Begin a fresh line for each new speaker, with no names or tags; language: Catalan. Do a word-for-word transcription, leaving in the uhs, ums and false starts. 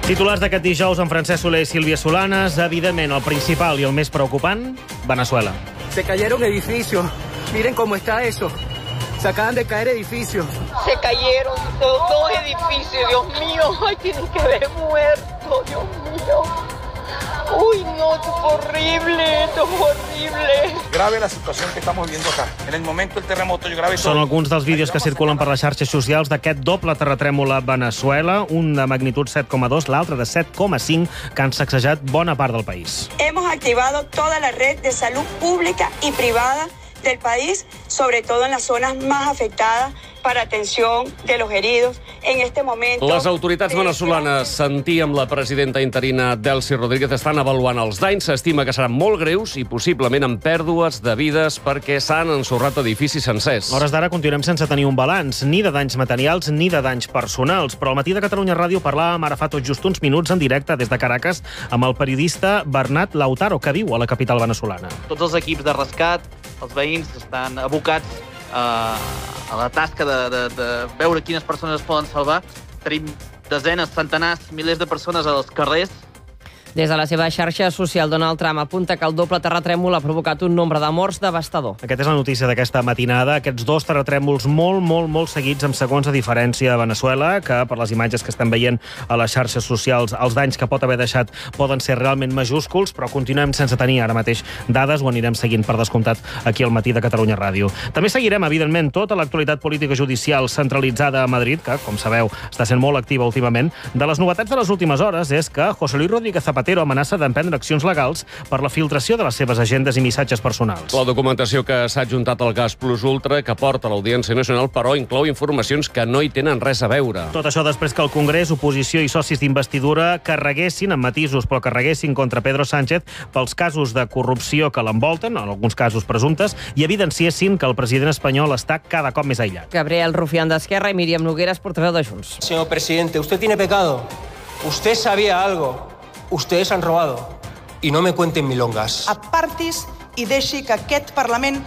Titulars d'aquest dijous amb Francesc Soler i Sílvia Solanes. Evidentment, el principal i el més preocupant, Venezuela.
Se cayeron edificios. Miren cómo está eso. Se acaban de caer edificios.
Se cayeron dos, dos edificios. Dios mío, ay, tienen que haber muerto. Dios mío. Uy, no, esto es horrible, esto es horrible.
Grave la situación que estamos viendo acá. En el momento del terremoto, yo grave todo.
Són alguns dels vídeos que circulen per les xarxes socials d'aquest doble terratrèmol a Venezuela, un de magnitud set coma dos, l'altre de set coma cinc, que han sacsejat bona part del país.
Hemos activado toda la red de salud pública y privada del país, sobre todo en las zonas más afectadas, para atención de los heridos en este momento.
Les autoritats venezolanes, sentir amb la presidenta interina Delcy Rodríguez, estan avaluant els danys. S'estima que seran molt greus i possiblement amb pèrdues de vides perquè s'han ensorrat edificis sencers.
A hores d'ara continuem sense tenir un balanç, ni de danys materials ni de danys personals. Però al matí de Catalunya Ràdio parlàvem ara fa tot just uns minuts en directe des de Caracas amb el periodista Bernat Lautaro, que viu a la capital venezolana.
Tots els equips de rescat, els veïns, estan abocats a la tasca de, de, de veure quines persones es poden salvar. Tenim desenes, centenars, milers de persones als carrers.
Des de la seva xarxa social, Donald Trump apunta que el doble terratrèmol ha provocat un nombre de morts devastador.
Aquesta és la notícia d'aquesta matinada. Aquests dos terratrèmols molt, molt, molt seguits amb segons de diferència a Venezuela, que per les imatges que estem veient a les xarxes socials, els danys que pot haver deixat poden ser realment majúsculs, però continuem sense tenir ara mateix dades, ho anirem seguint per descomptat aquí al matí de Catalunya Ràdio. També seguirem, evidentment, tota l'actualitat política judicial centralitzada a Madrid, que, com sabeu, està sent molt activa últimament. De les novetats de les últimes hores és que José Luis Rodríguez Zapatero amenaça d'emprendre accions legals per la filtració de les seves agendes i missatges personals.
La documentació que s'ha adjuntat al cas Plus Ultra, que porta a l'Audiència Nacional, però inclou informacions que no hi tenen res a veure.
Tot això després que el Congrés, oposició i socis d'investidura carreguessin, amb matisos, però carreguessin contra Pedro Sánchez pels casos de corrupció que l'envolten, en alguns casos presumptes, i evidenciessin que el president espanyol està cada cop més aïllat.
Gabriel Rufián d'Esquerra i Míriam Nogueras, portaveu de Junts.
Señor presidente, usted tiene pecado. Usted sabía algo. Ustedes han robado. Y no me cuenten milongas.
Apartis i deixi que aquest Parlament